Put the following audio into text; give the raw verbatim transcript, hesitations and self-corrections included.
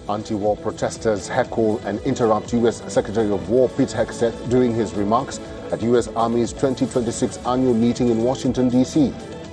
Anti-war protesters heckle and interrupt U S Secretary of War Pete Hegseth during his remarks at U S Army's twenty twenty-six annual meeting in Washington, D C